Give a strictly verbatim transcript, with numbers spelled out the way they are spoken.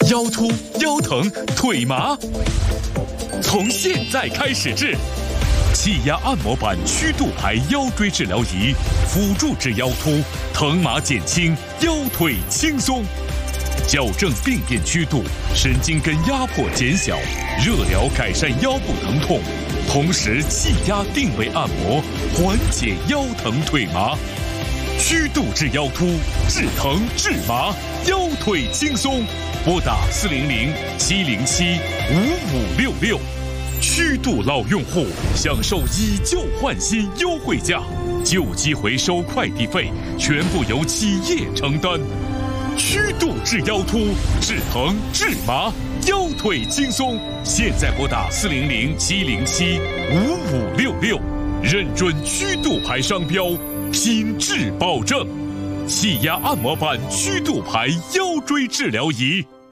腰突、腰疼、腿麻，从现在开始治。气压按摩板曲度牌腰椎治疗仪，辅助治腰突，疼麻减轻，腰腿轻松。矫正病变曲度，神经根压迫减小，热疗改善腰部疼痛，同时气压定位按摩，缓解腰疼腿麻。曲度治腰突，治疼治麻，腰腿轻松。拨打四零零七零七五五六六。曲度老用户享受以旧换新优惠价，旧机回收快递费全部由企业承担。曲度治腰突，治疼治麻，腰腿轻松。现在拨打四零零七零七五五六六，认准曲度牌商标，品质保证。气压按摩板曲度牌腰椎治疗仪。